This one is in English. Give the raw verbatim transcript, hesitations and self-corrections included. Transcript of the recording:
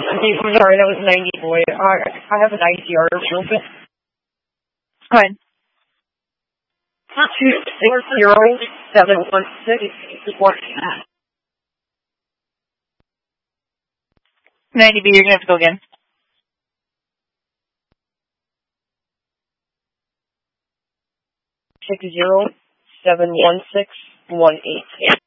I'm sorry, that was ninety, boy. I, I have an I C R real quick. Go ahead. two six zero seven one six one. ninety B, you're going to have to go again. six zero seven one six one eight.